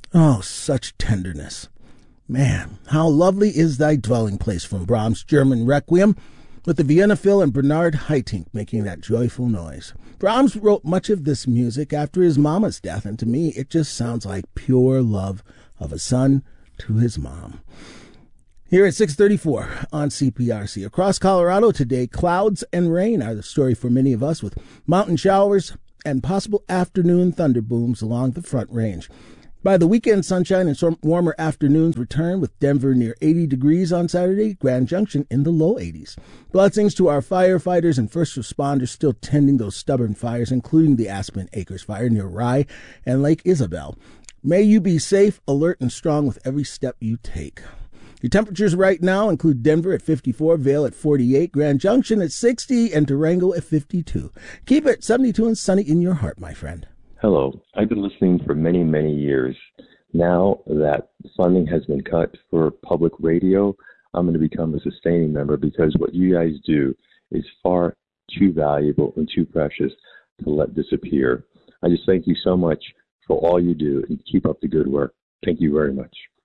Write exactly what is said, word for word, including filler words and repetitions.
Oh, such tenderness. Man, how lovely is thy dwelling place, from Brahms' German Requiem, with the Vienna Phil and Bernard Haitink making that joyful noise. Brahms wrote much of this music after his mama's death, and to me it just sounds like pure love of a son to his mom. Here at six thirty-four on C P R C. Across Colorado today, clouds and rain are the story for many of us, with mountain showers and possible afternoon thunder booms along the Front Range. By the weekend, sunshine and some warmer afternoons return, with Denver near eighty degrees on Saturday, Grand Junction in the low eighties. Blessings to our firefighters and first responders still tending those stubborn fires, including the Aspen Acres fire near Rye and Lake Isabel. May you be safe, alert, and strong with every step you take. Your temperatures right now include Denver at fifty-four, Vail at forty-eight, Grand Junction at sixty, and Durango at fifty-two. Keep it seventy-two and sunny in your heart, my friend. Hello. I've been listening for many, many years. Now that funding has been cut for public radio, I'm going to become a sustaining member, because what you guys do is far too valuable and too precious to let disappear. I just thank you so much for all you do, and keep up the good work. Thank you very much.